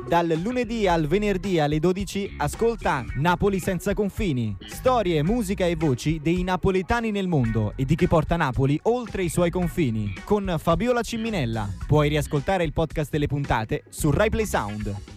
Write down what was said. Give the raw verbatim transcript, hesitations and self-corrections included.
Dal lunedì al venerdì alle dodici ascolta Napoli senza confini. Storie, musica e voci dei napoletani nel mondo e di chi porta Napoli oltre i suoi confini. Con Fabiola Cimminella. Puoi riascoltare il podcast e le puntate su Rai Play Sound.